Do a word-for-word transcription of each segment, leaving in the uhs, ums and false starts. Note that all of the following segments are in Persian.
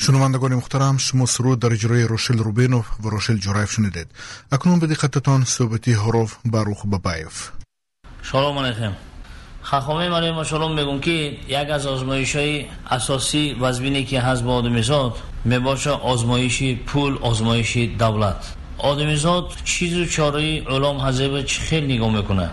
شنوندگان محترم، شما سرود در اجرای روشل روبینوف و روشل جورایف شنیدید. اکنون به دقتتان صحبتی حروف باروخ بابایف. سلام علیکم. خاخامه علیهم سلام میگم که یک از آزمایش‌های اساسی وزبینی که هست با آدمیزاد میباشه آزمایشی پول، آزمایشی دولت. آدمیزاد چیز و چاره علوم حزب خیلی نگاه میکنه.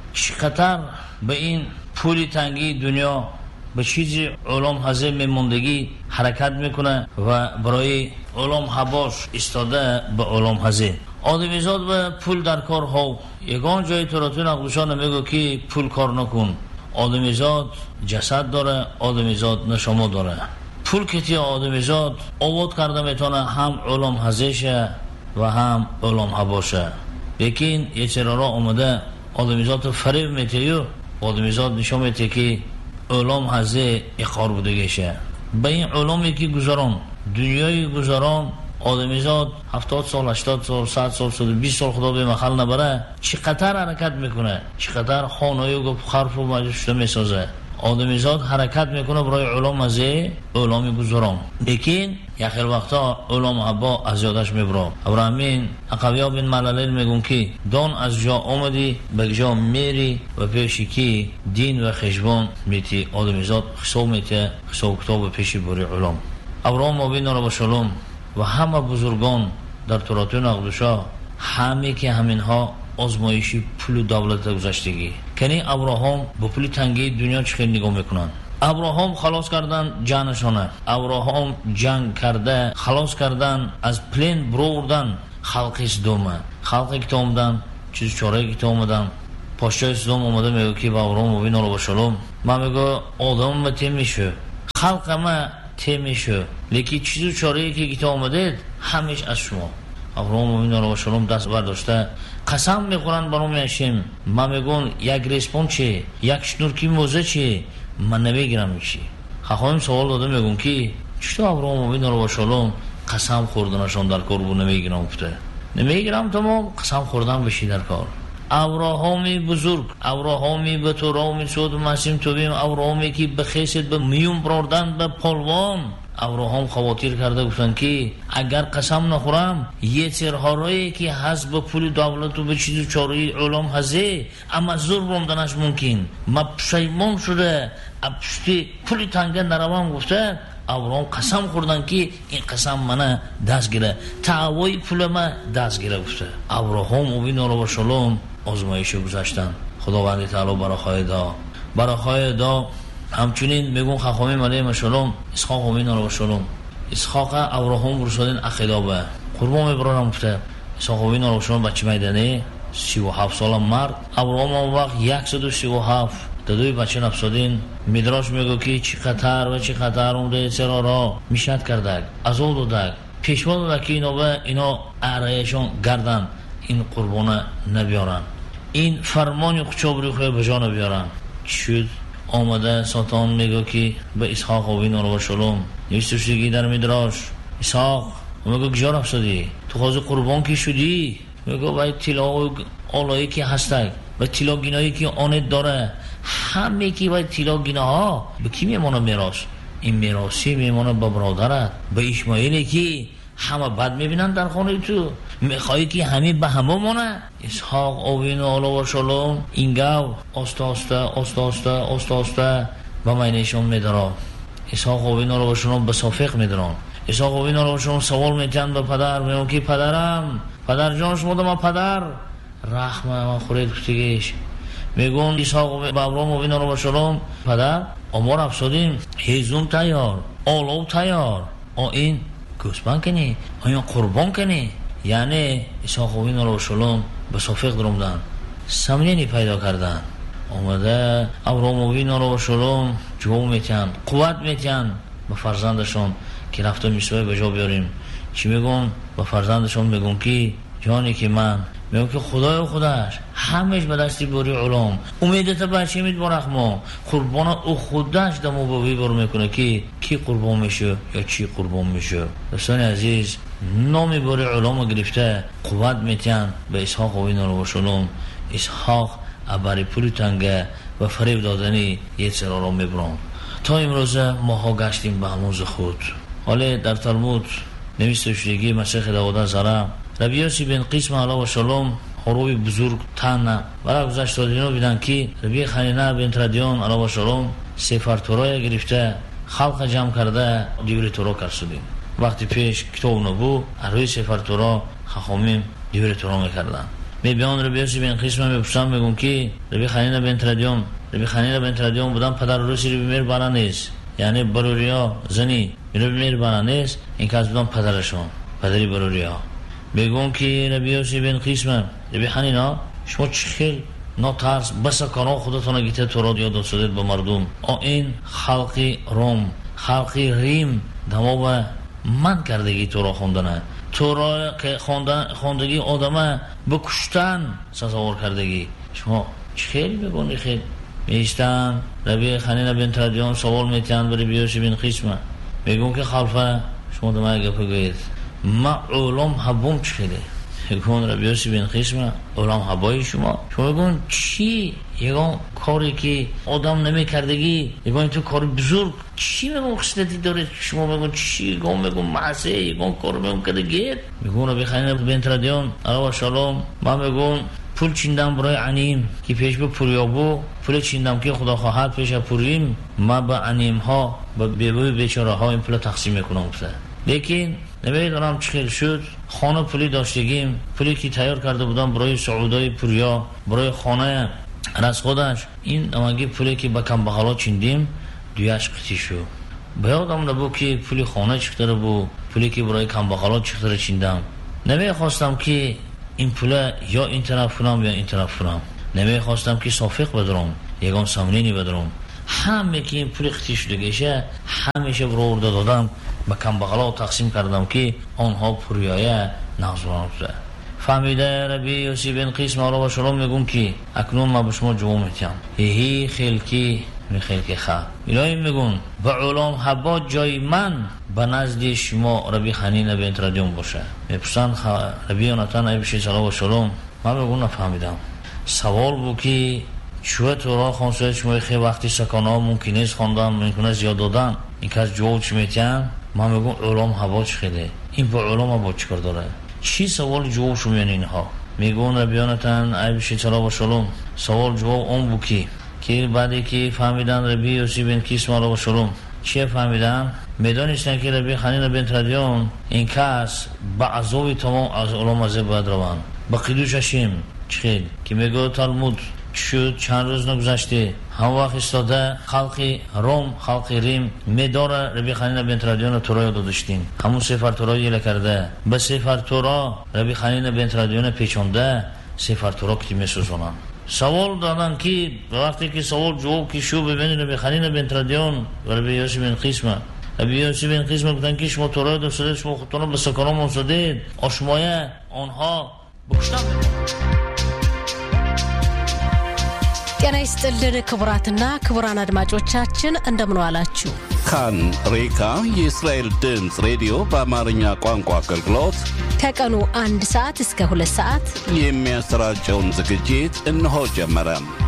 چقدر به این پولی تنگی دنیا به چیزی علوم حزب میموندگی حرکت میکنه و برای علوم حباش استاده به علوم حزب. آدمیزاد به پول در کار ها یگان جای تراتون اقلوشان میگو که پول کار نکن. آدمیزاد جسد داره، آدمیزاد نشما داره. پول کتی آدمیزاد آواد کرده میتونه هم علوم حزشه و هم علوم حباشه. لیکن یه چرا را آمده آدمیزاد فریب میتیو آدمیزاد نشان میته که علوم حزه اقار بودگیشه. به این علومی که گذاران دنیای گذاران آدمیزاد هفتاد سال، هشتاد سال، صد سال، صد و بیست سال خدا به محل نبره چقدر حرکت میکنه، چقدر خانه‌ای و خرف و مجشته میسازه. آدمیزاد حرکت میکنه برای علوم از علوم گذاران. لیکن یخیل وقتا علوم حبا از یادش میبره. ابراهیمین اقویا بن ملالل میگون که دان از جا آمدی به جا میری و پیشی که دین و خشبان میتی. آدمیزاد حساب میته، حساب کتاب پیشی بری علوم. ابراهیم مبین را بشلوم و همه بزرگان در تراتون اقدشا همه که همینها آزمایشی پول و دولت گذاشتگی. کنی ابراهیم با پول تنگی دنیا چه خیلی نگاه میکنن. ابراهیم خلاص کردن جانشانه. ابراهیم جنگ کرده خلاص کردن از پلین بردن خلق سدوم. خلق که اومدن چیز چاره که اومدن پاشای سدوم اومده میگه که با ابراهیم مبین را بشلوم من میگه آدم متی میشه خلق ما تمیشه لیکی چیزو چاره که گیتا آمده همیش از شما. ابراهیم مبین را بشلوم دست برداشته قسم میخورن برام میشیم من میگون یک ریسپون چی یک شنورکی موزه چی من نمیگیرم چی. خواهیم سوال داده میگون که چطور ابراهیم مبین را بشلوم قسم خوردنشان در کار بود نمیگیرم افته نمیگیرم تمام قسم خوردن بشی در کار. ابراهامی بزرگ ابراهامی به تو رامی سود مسیم تو بیم ابراهامی که به خیست به میون بردن به پلوان. ابراهام خواتیر کرده گفتن که اگر قسم نخورم یه ترهارایی که هست به پول دولت و به چیز چاری علوم هزه اما زور برومدنش ممکن ما پشیمون شده پشتی پولی تنگه نروام گفته. ابراهام قسم خوردن که این قسم منه دست گیره تعوی پول من دست گیره گفته. ابراهام مبین را بشلوم آزمایش گذاشتن. خداوند تعالی برای دا برای دا همچنین میگون خاخامه علیهم سلام اسحاق مبین را بشلوم اسحاق ابراهام رسولین اخیدابه قربان میبرم گفته. اسحاق مبین را بشلوم بچه میدنی سی و هفت سال مرد. ابراهام اون وقت صد و سی و هفت دادوی بچه نفسادین میدراش میگو که چی خطر و چی خطر اونده چرا را میشد کردک از او دودک پیشوا دودک که اینا به اینا اعرایشون گردن این قربانه نبیارن این فرمانی قچابری خواه بجا نبیارن. شد آمده ساتان میگو که به اسحاق و بین رو بشلوم نویستوشتگی در میدراش اسحاق میگو کجا رفسادی تو خواه قربان که شدی میگو باید تیلا و آلایی که هستک و تیلا گینایی که آنت داره همه که باید تیلا گینه ها به کی میمانه میراث این میراثی میمانه با برادرت به اشماعیلی که همه بد میبینن در خانه تو میخوایی که همه به همه مانه. اسحاق اوین و علا و شلوم این گو آسته آسته آسته آسته آسته آسته به مینشون میدارن. اسحاق اوین و علا و شلوم به صافق میدارن. اسحاق اوین و علا و شلوم سوال میتن به پدر میگن که پدرم پدر جان شما ما پدر رحمه من خورید کتگیش میگون اسحاق به ابراهیم مبین را بشلوم پدر امار افسادیم هیزون تیار آلو تیار آ این گوسپن کنی آیا قربان کنی یعنی اسحاق مبین را بشلوم به صافق درومدن سمنینی پیدا کردن. آمده ابراهیم مبین را بشلوم جو میتن قوت میتن به فرزندشون که رفته میسوه به جا بیاریم. چی میگون به فرزندشون میگون که جانی که من میگم که خدای خودش همش به دستی بری علوم امیدت بچه مید برخما قربان او خودش دمو بابی برو میکنه که کی قربان میشه یا چی قربان میشه. دوستان عزیز نامی بری علوم گرفته قوت میتن به اسحاق و اینا رو بشلوم. اسحاق ابری پولی تنگه و فریب دادنی یه سرا رو میبرون. تا امروز ماها گشتیم به هموز خود حالا در تلمود نوشته شدگی مسیح داوود زرا ربی یوسی بن قیسم علیه و سلام خروی بزرگ تن برای گذشت دادینو بیدن که ربی خانینا بن ترادیون علیه و سلام سفر تورای گرفته خلق جمع کرده دیوری تورا کرسودیم وقتی پیش کتاب نبو روی سفر تورا خخامیم دیوری تورا میکردن میبیان ربی یوسی بن قیسم میپرسن میگن که ربی خانینا بن ترادیون ربی خانینا بن ترادیون بودن پدر روسی ربی میر بالا نیست یعنی بروریا زنی ربی میر بالا نیست این کس بودن پدرشون پدری بروریا میگن که ربی یوسی بن قیسم ربی خانینا شما چخیل نه ترس بس کانو خودتون گیته تورات یاد دادید به مردم آ این خلقی روم خلقی ریم دماغ من کردگی تورا خوندنه تورا که خوندن خوندگی آدمه بکشتن سزاوار کردگی شما چخیل میگونی خیل میشتن ربی خانینا بن ترادیون سوال میتیان به ربی یوسی بن قیسم میگون که خلفه شما دماغ گفت گوید ما علوم حبوم چخیله یکون ربی یوسی بن قیسم علم هبای شما شما بگون چی یکون کاری که آدم نمی کردگی یکون تو کار بزرگ چی میگون خصلتی داره شما بگون چی گم میگون معصه یکون کار میگون کردگی میگون ربی خانینا بن ترادیون علیه و سلام ما میگون پول چیندم برای عنیم که پیش به پوریابو پول چیندم که خدا خواهد پیش پوریم ما به عنیم ها به بیوی بیچاره ها این پول تقسیم میکنم لیکن نمیدونم چخیل شد خانه پولی داشتگیم پولی که تیار کرده بودم برای سعودای پوریا برای خانه از خودش این امگی پولی که با کم بخالا چیندیم دویش قطی شد بیادم نبو که پولی خانه چکتره بو پولی که برای کم بخالا چکتره چیندم نمی خواستم که این پوله یا این طرف کنم یا این طرف کنم نمی خواستم که صافق بدرم یکم سمنینی بدرم همه که این پولی قطی شدگیشه همیشه برو ارده دادم با کم بغلا تقسیم کردم که آنها پوریایه نغزوان بوده فهمیده ربی یوسی بن قیسم علیه و سلام میگون که اکنون ما به شما جواب میتیم هی خلکی می خلکی خواه الهی میگون به علام حبا جای من به نزد شما ربی خانینا بن ترادیون باشه میپرسن ربی یونتان علیه و سلام من میگون نفهمیدم سوال بود که چوه تورا خونسوی شما خیلی وقتی سکانه ممکن است خوندن ممکن است یاد دادن این که از جواب چی میتیم ما میگم علوم هوا چی خیلی این با علوم هوا چی کار داره چی سوال جواب شما یعنی اینها میگون ربیانتان عیب شیطلا و شلوم سوال جواب اون بو کی که بعدی که فهمیدن ربی یوسی بن قیسم علیه و سلام چی فهمیدن میدانستن که ربی خانینا بن ترادیون این کس با عذابی تمام از علوم از باید روان با قیدوش هشیم چخیل که میگو تلمود شد چند روز نگذشته هم وقت استاده خلقی روم خلقی ریم میداره ربی خانینا بن ترادیون تورا یاد داشتیم همون سفر تورا یله کرده به سفر تورا ربی خانینا بن ترادیون پیچونده سفر تورا کتی میسوزونن سوال دادن که وقتی که سوال جواب که شو ببینید ربی خانینا بن ترادیون و ربی یوسی بن قیسم ربی یوسی بن قیسم گفتن که شما تورا یاد داشتید شما خودتون به سکانم موسودید آشمایه آنها بکشتن ጤና ይስጥልን ክቡራትና ክቡራን አድማጮቻችን እንደምን ዋላችሁ ካን ሬካ የእስራኤል ድምጽ ሬዲዮ በአማርኛ ቋንቋ አገልግሎት ከቀኑ አንድ ሰዓት እስከ ሁለት ሰዓት የሚያሰራጨውን ዝግጅት እነሆ ጀመረ